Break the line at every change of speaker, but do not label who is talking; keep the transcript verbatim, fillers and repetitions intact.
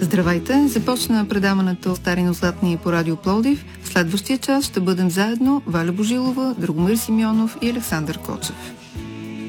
Здравейте! Започна предаването Стари златни по Радио Пловдив. В следващия час ще бъдем заедно Валя Божилова, Драгомир Симеонов и Александър Кочев.